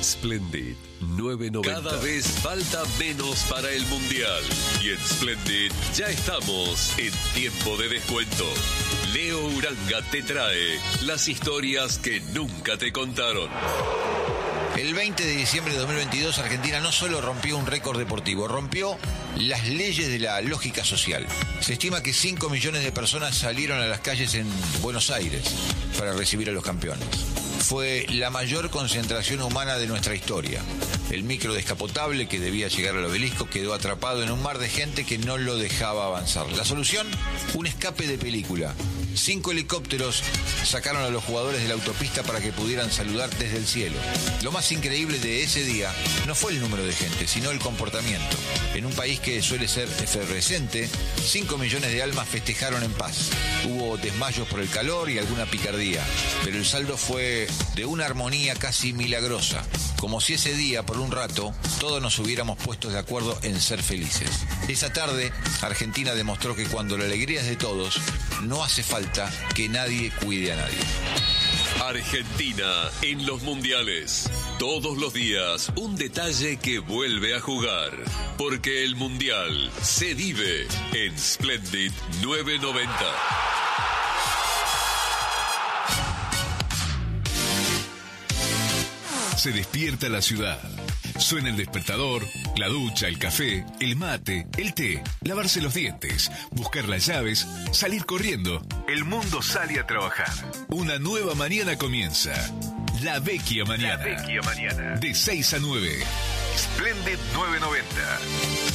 Splendid 990. Cada vez falta menos para el Mundial. Y en Splendid ya estamos en tiempo de descuento. Leo Uranga te trae las historias que nunca te contaron. El 20 de diciembre de 2022, Argentina no solo rompió un récord deportivo, rompió las leyes de la lógica social. Se estima que 5 millones de personas salieron a las calles en Buenos Aires para recibir a los campeones. Fue la mayor concentración humana de nuestra historia. El micro descapotable que debía llegar al obelisco quedó atrapado en un mar de gente que no lo dejaba avanzar. La solución, un escape de película. 5 helicópteros sacaron a los jugadores de la autopista para que pudieran saludar desde el cielo. Lo más increíble de ese día no fue el número de gente, sino el comportamiento. En un país que suele ser efervescente, 5 millones de almas festejaron en paz. Hubo desmayos por el calor y alguna picardía, pero el saldo fue de una armonía casi milagrosa, como si ese día, por un rato, todos nos hubiéramos puesto de acuerdo en ser felices. Esa tarde, Argentina demostró que cuando la alegría es de todos, no hace falta que nadie cuide a nadie. Argentina en los mundiales. Todos los días un detalle que vuelve a jugar. Porque el mundial se vive en Splendid 990. Se despierta la ciudad. Suena el despertador, la ducha, el café, el mate, el té, lavarse los dientes, buscar las llaves, salir corriendo. El mundo sale a trabajar. Una nueva mañana comienza. La Vecchia Mañana. La Vecchia Mañana. De 6 a 9. Splendid 990.